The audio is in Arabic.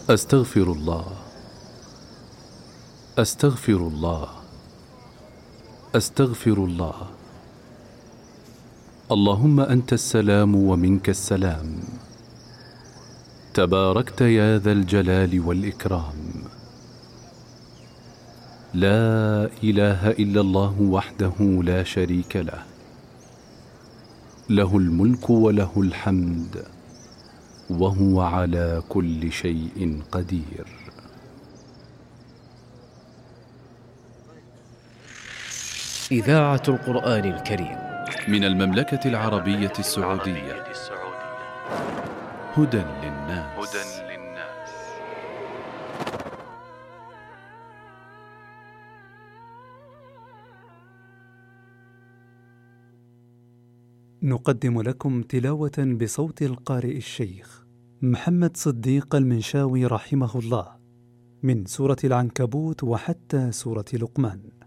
أستغفر الله، أستغفر الله، أستغفر الله. اللهم أنت السلام ومنك السلام، تباركت يا ذا الجلال والإكرام. لا إله إلا الله وحده لا شريك له، له الملك وله الحمد وهو على كل شيء قدير. إذاعة القرآن الكريم من المملكة العربية السعودية. هدى للناس. نقدم لكم تلاوة بصوت القارئ الشيخ محمد صديق المنشاوي رحمه الله من سورة العنكبوت وحتى سورة لقمان.